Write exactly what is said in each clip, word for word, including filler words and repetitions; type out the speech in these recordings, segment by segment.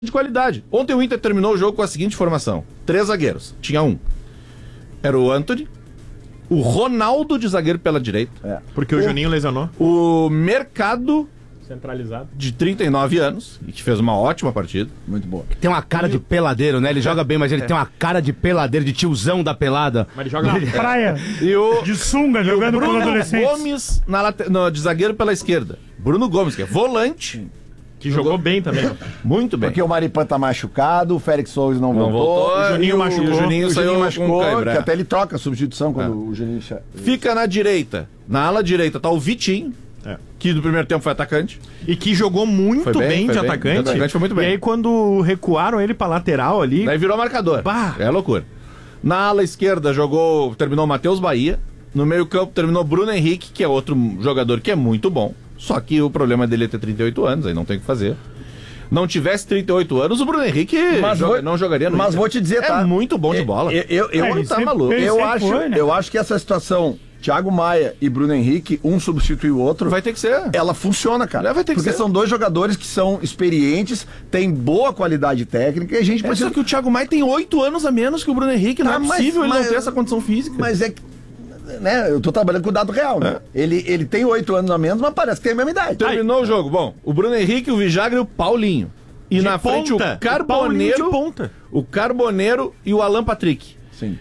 de qualidade. Ontem o Inter terminou o jogo com a seguinte formação. Três zagueiros. Tinha um. Era o Antony, o Ronaldo de zagueiro pela direita. É. Porque o, o Juninho lesionou. O Mercado, centralizado, de trinta e nove anos, e que fez uma ótima partida. Muito boa. Tem uma cara de peladeiro, né? Ele joga bem, mas ele é. tem uma cara de peladeiro, de tiozão da pelada. Mas ele joga na praia. E o, de sunga, jogando com Bruno adolescentes. Gomes na late... no, de zagueiro pela esquerda. Bruno Gomes, que é volante. Que jogou, jogou bem também. Muito bem. Porque o Maripan tá machucado, o Félix Souza não, não voltou. voltou. O Juninho e machucou. O Juninho, o saiu Juninho machucou, com que até ele troca a substituição quando é. o Juninho... Fica na direita. Na ala direita tá o Vitinho, é. que no primeiro tempo foi atacante. E que jogou muito bem, bem de bem. atacante. De atacante foi muito bem. E aí quando recuaram ele pra lateral ali... Daí virou marcador. Bah. É loucura. Na ala esquerda jogou, terminou o Matheus Bahia. No meio campo terminou Bruno Henrique, que é outro jogador que é muito bom. Só que o problema dele é ter trinta e oito anos, aí não tem o que fazer. Não tivesse trinta e oito anos, o Bruno Henrique joga, vou, não jogaria no Mas Inter. vou te dizer, tá? É muito bom de bola. Eu, eu, eu, é, eu, tá sempre, maluco. Eu acho, foi, né? eu acho que essa situação, Thiago Maia e Bruno Henrique, um substitui o outro. Vai ter que ser. Ela funciona, cara. Vai ter que porque ser. são dois jogadores que são experientes, têm boa qualidade técnica e a gente é precisa... Só que o Thiago Maia tem oito anos a menos que o Bruno Henrique. Não ah, é possível mas, ele mas, não ter essa condição física. Mas é que... Né, eu tô trabalhando com o dado real, né? É. Ele, ele tem oito anos a menos, mas parece que tem a mesma idade. Terminou Ai. o jogo. Bom, o Bruno Henrique, o Vijagra e o Paulinho. E de na ponta. frente o Carboneiro, de ponta. o Carboneiro e o Alan Patrick. Sim.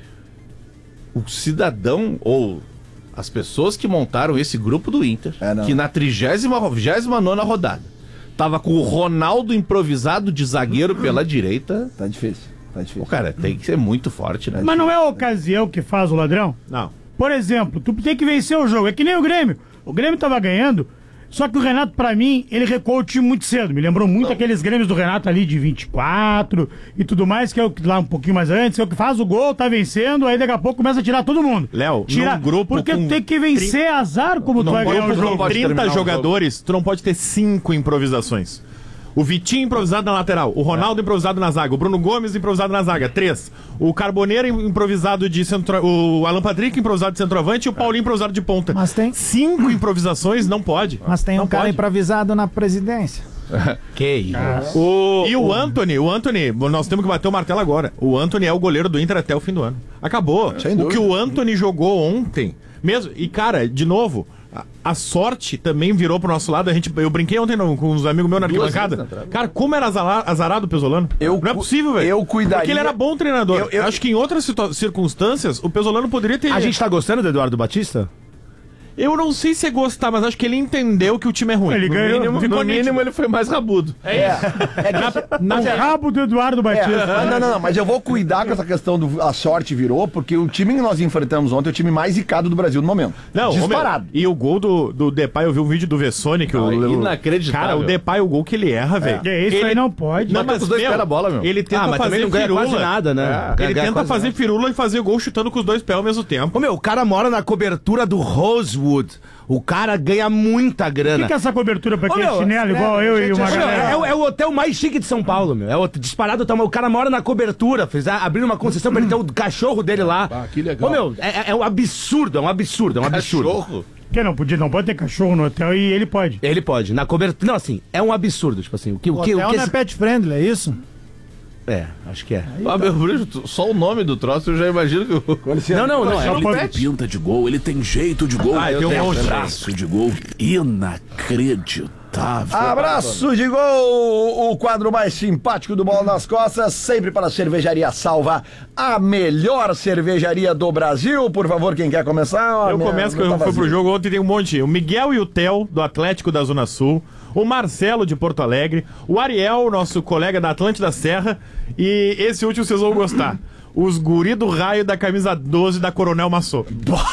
O cidadão ou as pessoas que montaram esse grupo do Inter, é, que na trigésima nona rodada tava com o Ronaldo improvisado de zagueiro pela direita. Tá difícil, tá difícil. O cara tem que ser muito forte, né? Mas não é a ocasião que faz o ladrão? Não. Por exemplo, tu tem que vencer o jogo. É que nem o Grêmio. O Grêmio tava ganhando. Só que o Renato, pra mim, ele recuou o time muito cedo. Me lembrou muito não. aqueles Grêmios do Renato ali de vinte e quatro e tudo mais, que é o que lá um pouquinho mais antes, que é o que faz o gol, tá vencendo, aí daqui a pouco começa a tirar todo mundo. Léo, Tira, num grupo porque com tem que vencer trinta... azar como não tu vai ganhar o jogo. Com trinta jogadores, tu não pode ter cinco improvisações. O Vitinho improvisado na lateral, o Ronaldo é. improvisado na zaga, o Bruno Gomes improvisado na zaga, três. O Carboneiro improvisado de centro... O Alan Patrick improvisado de centroavante e o Paulinho improvisado de ponta. Mas tem... Cinco improvisações não pode. Mas tem não um cara pode. improvisado na presidência. Que isso. O... E o Antony, o Antony, nós temos que bater o martelo agora. O Antony é o goleiro do Inter até o fim do ano. Acabou. O que o Antony jogou ontem, mesmo, e cara, de novo... A, a sorte também virou pro nosso lado. A gente, eu brinquei ontem no, com uns amigos meus na arquibancada. Cara, como era azarado, azarado o Pesolano? Eu, não é possível, velho. Eu cuidaria. Porque ele era bom treinador. Eu, eu, Acho que em outras circunstâncias o Pesolano poderia ter. A gente tá gostando do Eduardo Batista? Eu não sei se é gostar, mas acho que ele entendeu que o time é ruim. Ele no ganhou. Mínimo, no mínimo ele foi mais rabudo. É, é, é que, na, na, o rabo do Eduardo Batista. É, não, não, não, mas eu vou cuidar com essa questão do a sorte virou, porque o time que nós enfrentamos ontem é o time mais zicado do Brasil no momento. Não, disparado. Meu, e o gol do, do Depay, eu vi um vídeo do Vessone que não, o inacreditável. Cara, o Depay, o gol que ele erra, velho. É, isso ele, aí não pode. Não, mas os dois pés a bola, meu. Ele tenta ah, fazer não ganha firula. Quase nada, né? É. Ele ganha tenta fazer nada. firula e fazer gol chutando com os dois pés ao mesmo tempo. Ô, meu, o cara mora na cobertura do Rosewood. O cara ganha muita grana. O que, que é essa cobertura pra quem é chinelo, é, igual eu e uma galera? É, é, é o hotel mais chique de São Paulo, meu. É o disparado hotel. O cara mora na cobertura. Fez, abrindo uma concessão pra ele ter o cachorro dele lá. Ah, que legal. Ô, meu, é, é um absurdo, é um absurdo, é um absurdo. Cachorro? Que não podia, não pode ter cachorro no hotel e ele pode. Ele pode. Na cobertura. Não, assim, é um absurdo. Tipo assim, o que o, o que, hotel o que não esse... é pet friendly, é isso? É, acho que é. Aí, ah, tá. Meu Bruno, só o nome do troço eu já imagino que eu... Não, não, não. É, ele pode... tem pinta de gol, ele tem jeito de gol, ah, ele tem um braço de gol inacreditável. Abraço de gol, o quadro mais simpático do Bola nas Costas, sempre para a Cervejaria Salva, a melhor cervejaria do Brasil. Por favor, quem quer começar? Eu minha, começo, que eu tá fui pro jogo ontem, tem um monte. O Miguel e o Theo, do Atlético da Zona Sul. O Marcelo, de Porto Alegre. O Ariel, nosso colega da Atlântida Serra. E esse último vocês vão gostar. Os guri do raio da camisa doze da Coronel Massô.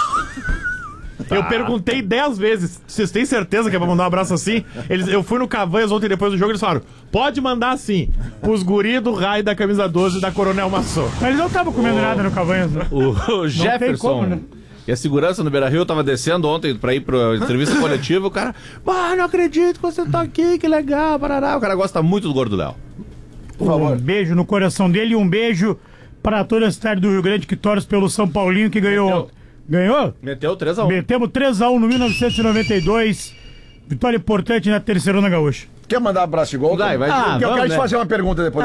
Eu perguntei dez vezes, vocês têm certeza que é pra mandar um abraço assim? Eles, eu fui no Cavanhas ontem, depois do jogo, eles falaram, pode mandar assim, pros guri do raio da camisa doze da Coronel Massô. Mas eles não estavam comendo o... nada no Cavanhas, né? O, o Jefferson... Como, né? E a segurança no Beira-Rio tava descendo ontem pra ir pra entrevista coletiva, o cara, ah, não acredito que você tá aqui, que legal, parará. O cara gosta muito do Gordo Léo. Por favor. Um beijo no coração dele e um beijo pra toda a cidade do Rio Grande que torce pelo São Paulinho que ganhou ontem. Ganhou? Meteu três a um. Metemos três a um no mil novecentos e noventa e dois. Vitória importante na terceirona gaúcha. Quer mandar abraço de gol? Vai, vai. Ah, eu quero vamos, te né? fazer uma pergunta depois.